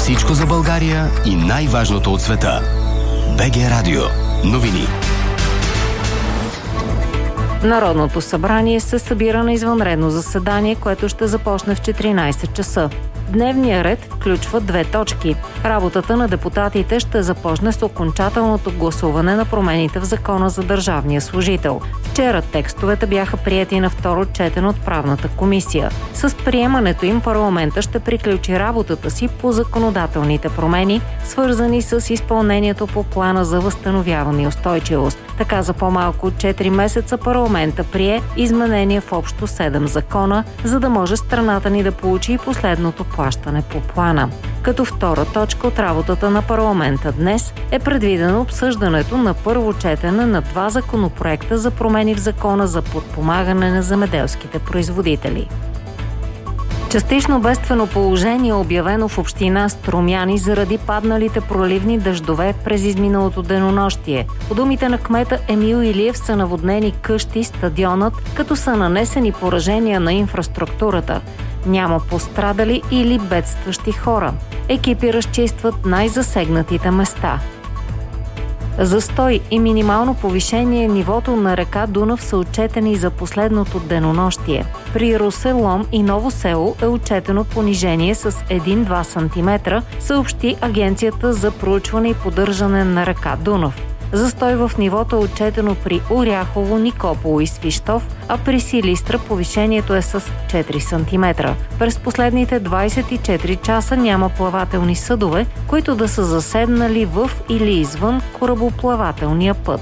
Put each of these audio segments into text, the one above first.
Всичко за България и най-важното от света. БГ Радио. Новини. Народното събрание се събира на извънредно заседание, което ще започне в 14 часа. Дневният ред включва 2 точки. Работата на депутатите ще започне с окончателното гласуване на промените в Закона за държавния служител. Вчера текстовете бяха приети на второ четене от правната комисия. С приемането им парламента ще приключи работата си по законодателните промени, свързани с изпълнението по плана за възстановяване и устойчивост. Така за по-малко от 4 месеца парламента прие изменения в общо 7 закона, за да може страната ни да получи и последното плащане по плана. Като втора точка от работата на парламента днес е предвидено обсъждането на първо четене на 2 законопроекта за промени в Закона за подпомагане на земеделските производители. Частично бедствено положение е обявено в община Струмяни заради падналите проливни дъждове през изминалото денонощие. По думите на кмета Емил Илиев са наводнени къщи, стадионът, като са нанесени поражения на инфраструктурата. Няма пострадали или бедстващи хора. Екипи разчистват най-засегнатите места. Застой и минимално повишение нивото на река Дунав са отчетени за последното денонощие. При Русе, Лом и Ново село е отчетено понижение с 1-2 см, съобщи Агенцията за проучване и поддържане на река Дунав. Застой в нивото е отчетено при Оряхово, Никополо и Свищов, а при Силистра повишението е с 4 см. През последните 24 часа няма плавателни съдове, които да са заседнали в или извън корабоплавателния път.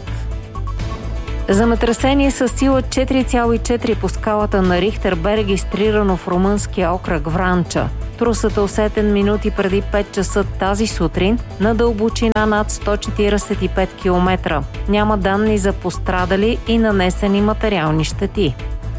Земетресение с сила 4,4 по скалата на Рихтер бе регистрирано в румънския окръг Вранча. Трусът е усетен минути преди 5 часа тази сутрин на дълбочина над 145 км. Няма данни за пострадали и нанесени материални щети.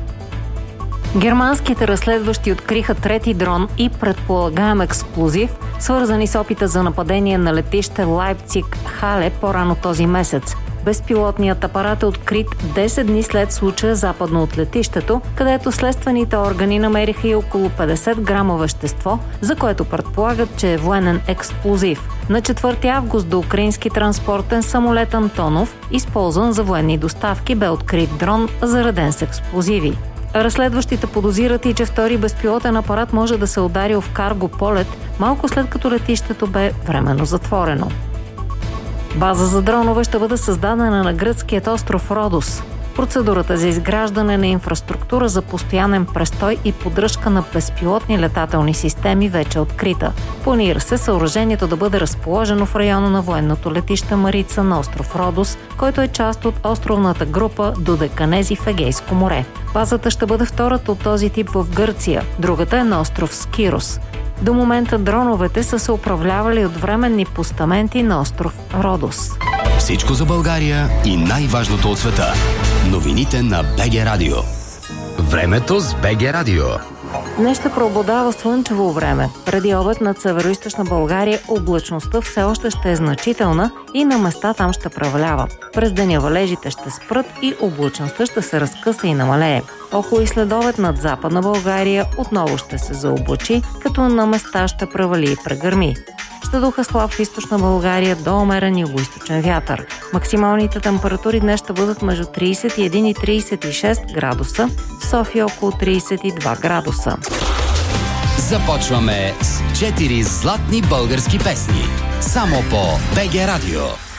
Германските разследващи откриха трети дрон и предполагаем експлозив, свързани с опита за нападение на летище Лайпциг-Хале по-рано този месец. Безпилотният апарат е открит 10 дни след случая западно от летището, където следствените органи намериха и около 50 грама вещество, за което предполагат, че е военен експлозив. На 4 август до украински транспортен самолет Антонов, използван за военни доставки, бе открит дрон, зареден с експлозиви. Разследващите подозират и, че втори безпилотен апарат може да се ударил в карго полет, малко след като летището бе временно затворено. База за дронове ще бъде създадена на гръцкият остров Родос. Процедурата за изграждане на инфраструктура за постоянен престой и поддръжка на безпилотни летателни системи вече е открита. Планира се съоръжението да бъде разположено в района на военното летище Марица на остров Родос, който е част от островната група Додеканези в Егейско море. Базата ще бъде втората от този тип в Гърция, другата е на остров Скирос. До момента дроновете са се управлявали от временни постаменти на остров Родос. Всичко за България и най-важното от света. Новините на БГ Радио. Времето с БГ Радио. Днес ще преобладава слънчево време. Преди обед над североизточна България облачността все още ще е значителна и на места там ще превалява. През деня валежите ще спрат и облачността ще се разкъса и намалее. Около и следобед над западна България отново ще се заоблачи, като на места ще превали и прегърми. Ще духа слаб в източна България до умерен югоизточен вятър. Максималните температури днес ще бъдат между 31 и 36 градуса, в София около 32 градуса. Започваме с 4 златни български песни. Само по БГ Радио.